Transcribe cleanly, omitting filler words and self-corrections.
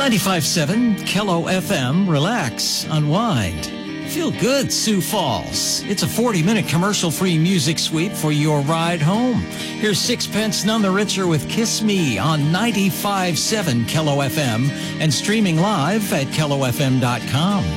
95.7 Kello FM. Relax, unwind, feel good, Sioux Falls. It's a 40-minute commercial-free music sweep for your ride home. Here's Sixpence None the Richer with Kiss Me on 95.7 Kello FM and streaming live at kellofm.com.